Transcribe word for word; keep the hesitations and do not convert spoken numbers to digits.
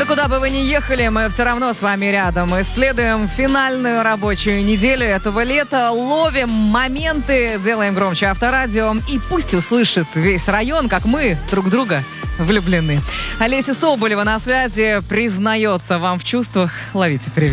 куда бы вы ни ехали, мы все равно с вами рядом. Исследуем финальную рабочую неделю этого лета, ловим моменты, делаем громче Авторадио, и пусть услышит весь район, как мы друг друга влюблены. Олеся Соболева на связи, признается вам в чувствах. Ловите привет.